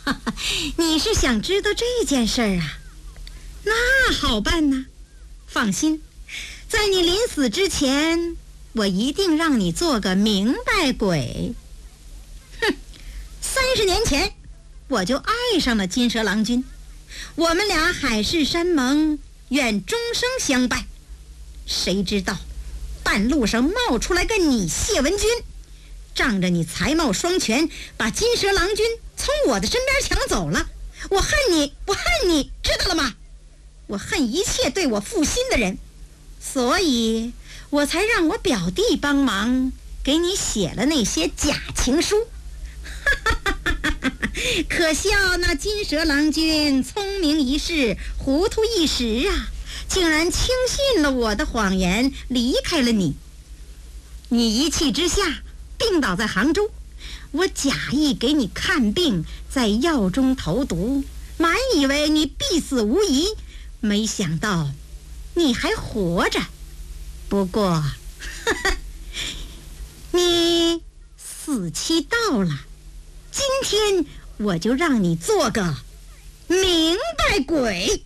你是想知道这件事儿啊？那好办呐，放心，在你临死之前，我一定让你做个明白鬼。哼，30年前我就爱上了金蛇郎君，我们俩海誓山盟，愿终生相伴。谁知道半路上冒出来个你谢文君，仗着你才貌双全，把金蛇郎君从我的身边抢走了。我恨你，我恨你，知道了吗？我恨一切对我负心的人，所以我才让我表弟帮忙给你写了那些假情书。可笑那金蛇郎君聪明一世，糊涂一时啊，竟然轻信了我的谎言，离开了你。你一气之下病倒在杭州，我假意给你看病，在药中投毒，满以为你必死无疑，没想到你还活着。不过你死期到了，今天我就让你做个明白鬼。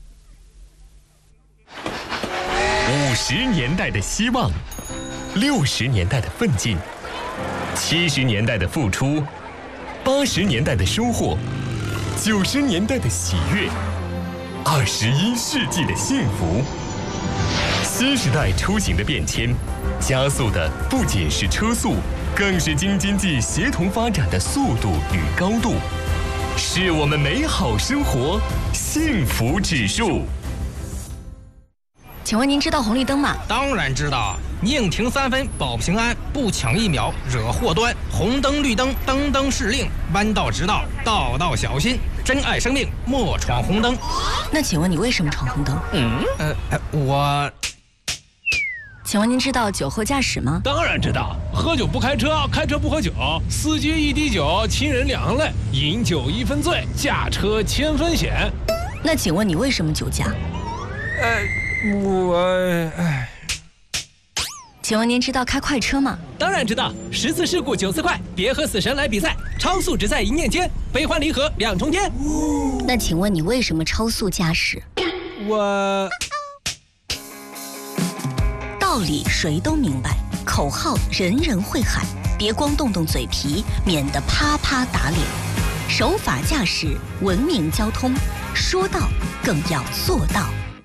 50年代的希望，60年代的奋进，70年代的付出，80年代的收获，90年代的喜悦，21世纪的幸福。新时代出行的变迁，加速的不仅是车速，更是京津冀协同发展的速度与高度，是我们美好生活幸福指数。 请问您知道红绿灯吗？ 当然知道，宁停3分保平安，不抢1秒惹祸端。红灯绿灯灯灯是令，弯道直道道道小心。珍爱生命，莫闯红灯。 那请问你为什么闯红灯？ 我。 请问您知道酒后驾驶吗？ 当然知道，喝酒不开车，开车不喝酒，司机一滴酒，亲人两行泪，饮酒1分醉，驾车1000分险。 那请问你为什么酒驾？请问您知道开快车吗？ 当然知道，10次事故9次快，别和死神来比赛，超速只在一念间，悲欢离合2重天。 那请问你为什么超速驾驶？道理谁都明白，口号人人会喊，别光动动嘴皮，免得啪啪打脸。守法驾驶，文明交通，说到更要做到。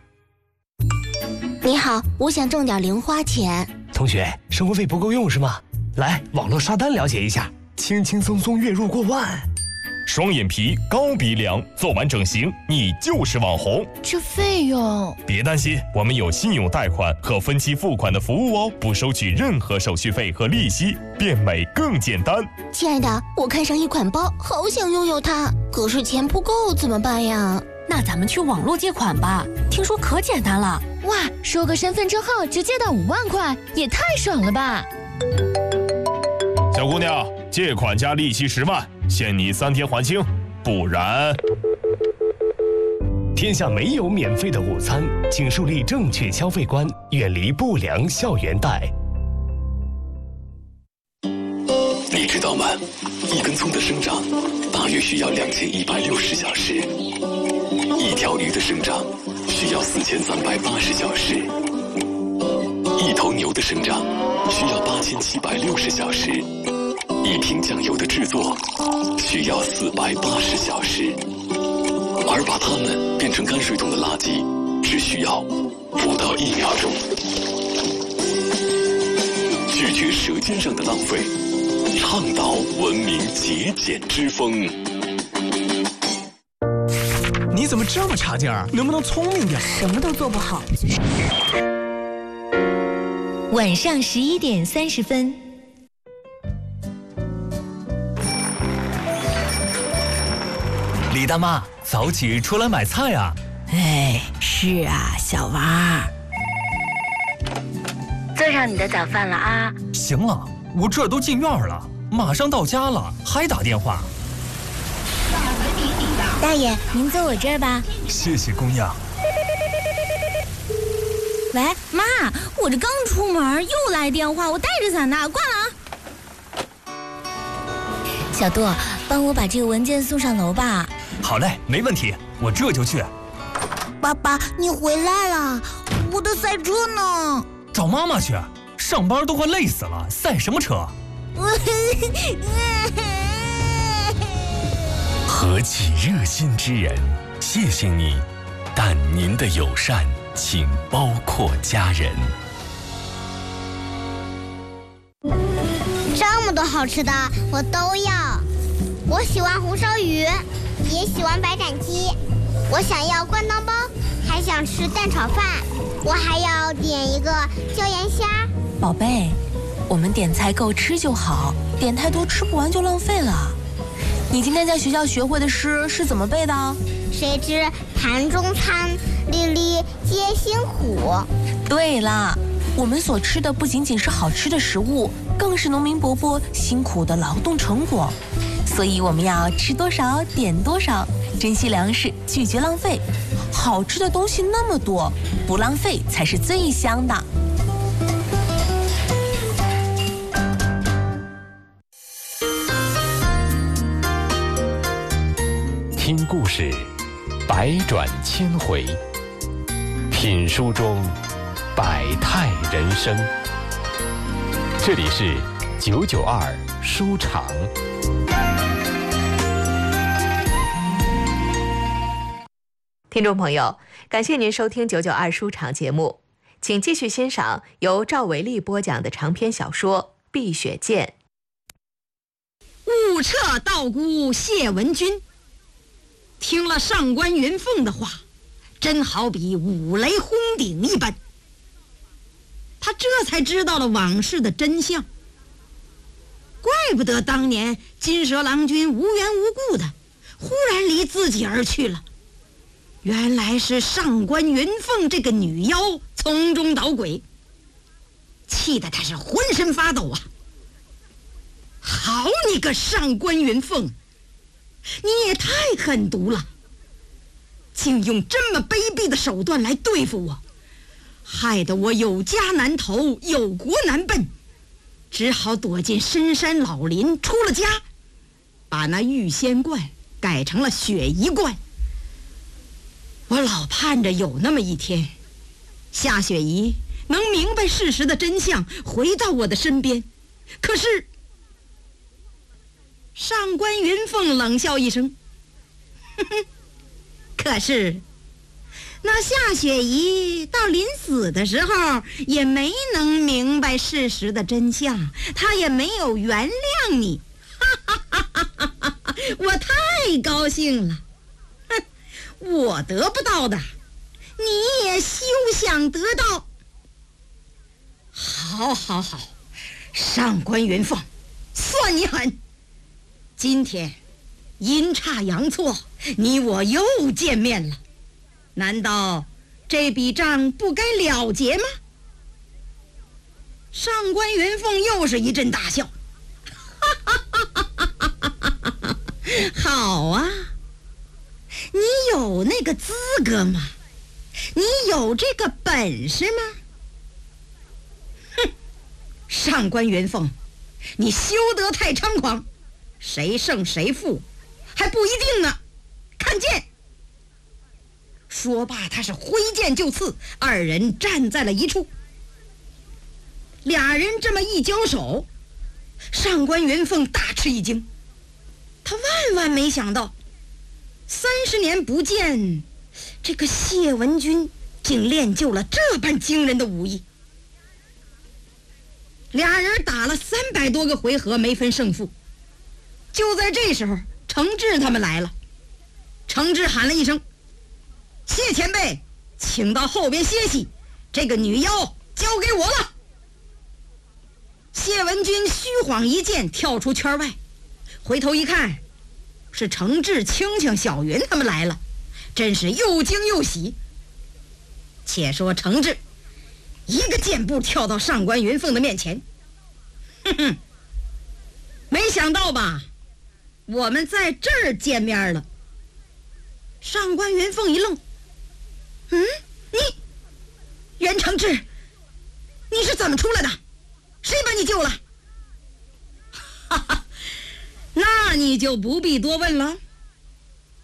你好，我想挣点零花钱。 同学，生活费不够用是吗？来，网络刷单了解一下，轻轻松松月入过万。 双眼皮、高鼻梁，做完整形，你就是网红。 这费用…… 别担心，我们有信用贷款和分期付款的服务哦，不收取任何手续费和利息，变美更简单。 亲爱的，我看上一款包，好想拥有它，可是钱不够怎么办呀？ 那咱们去网络借款吧，听说可简单了。 哇，收个身份证号直接到5万块，也太爽了吧！ 小姑娘，借款加利息10万，限你3天还清，不然…… 天下没有免费的午餐，请树立正确消费观，远离不良校园贷。 你知道吗？一根葱的生长大约需要2160小时，一条鱼的生长需要4380小时，一头牛的生长需要8760小时，一瓶酱油的制作需要480小时，而把它们变成泔水桶的垃圾只需要不到1秒钟。拒绝舌尖上的浪费，倡导文明节俭之风。 你怎么这么差劲儿？能不能聪明点？ 什么都做不好。 晚上11点30分。 李大妈，早起出来买菜啊？ 哎，是啊，小王儿。做上你的早饭了啊？ 行了，我这都进院了，马上到家了，还打电话。 大爷，您坐我这儿吧。 谢谢姑娘。 喂，妈，我这刚出门又来电话，我带着伞呢，挂了啊。小杜，帮我把这个文件送上楼吧。 好嘞，没问题，我这就去。 爸爸，你回来了，我的赛车呢？ 找妈妈去，上班都快累死了，赛什么车？ 何其热心之人，谢谢你，但您的友善请包括家人。 这么多好吃的我都要，我喜欢红烧鱼，也喜欢白斩鸡，我想要灌汤包，还想吃蛋炒饭，我还要点一个椒盐虾。 宝贝，我们点菜够吃就好，点太多吃不完就浪费了。你今天在学校学会的诗是怎么背的？ 谁知盘中餐，粒粒皆辛苦。 对啦，我们所吃的不仅仅是好吃的食物，更是农民伯伯辛苦的劳动成果。所以我们要吃多少点多少，珍惜粮食，拒绝浪费。好吃的东西那么多，不浪费才是最香的。 听故事，百转千回；品书中，百态人生。这里是992书场。 听众朋友，感谢您收听992书场节目，请继续欣赏由赵维利播讲的长篇小说《碧血剑》。 误撤道姑谢文君听了上官云凤的话，真好比五雷轰顶一般。他这才知道了往事的真相，怪不得当年金蛇郎君无缘无故的忽然离自己而去了，原来是上官云凤这个女妖从中捣鬼，气得他是浑身发抖啊！好你个上官云凤，你也太狠毒了，竟用这么卑鄙的手段来对付我，害得我有家难投，有国难奔，只好躲进深山老林，出了家，把那玉仙观改成了雪夷观。我老盼着有那么一天，夏雪夷能明白事实的真相，回到我的身边。可是上官云凤冷笑一声，呵呵，可是那夏雪夷到临死的时候也没能明白事实的真相，他也没有原谅你。哈哈哈哈哈！我太高兴了，哼，我得不到的你也休想得到。好好好，上官云凤，算你狠。今天阴差阳错，你我又见面了，难道这笔账不该了结吗？上官云凤又是一阵大笑，好啊，你有那个资格吗？你有这个本事吗？哼，上官云凤，你休得太猖狂，谁胜谁负还不一定呢，看剑！说罢他是挥剑就刺，二人站在了一处。俩人这么一交手，上官云凤大吃一惊，他万万没想到30年不见，这个谢文君竟练就了这般惊人的武艺。俩人打了300多个回合没分胜负，就在这时候程志他们来了。程志喊了一声，谢前辈，请到后边歇息，这个女妖交给我了。谢文君虚晃一剑跳出圈外，回头一看，是程志、青青、小云他们来了，真是又惊又喜。且说程志一个箭步跳到上官云凤的面前，哼哼，没想到吧，我们在这儿见面了。上官云凤一愣，你袁承志，你是怎么出来的？谁把你救了？哈哈，那你就不必多问了。